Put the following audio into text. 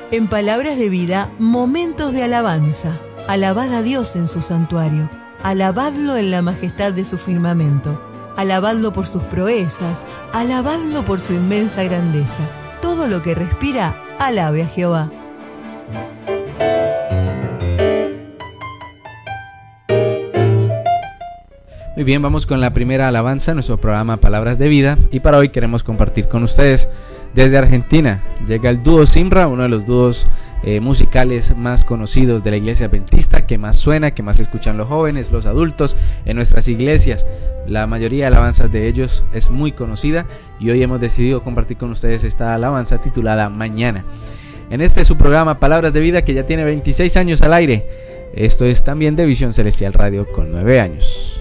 En Palabras de Vida, momentos de alabanza. Alabad a Dios en su santuario. Alabadlo en la majestad de su firmamento. Alabadlo por sus proezas. Alabadlo por su inmensa grandeza. Todo lo que respira, alabe a Jehová. Muy bien, vamos con la primera alabanza en nuestro programa Palabras de Vida, y para hoy queremos compartir con ustedes desde Argentina. Llega el dúo Simra, uno de los dúos musicales más conocidos de la iglesia adventista, que más suena, que más escuchan los jóvenes, los adultos en nuestras iglesias. La mayoría de alabanzas de ellos es muy conocida y hoy hemos decidido compartir con ustedes esta alabanza titulada Mañana. En este su programa Palabras de Vida, que ya tiene 26 años al aire. Esto es también de Visión Celestial Radio con 9 años.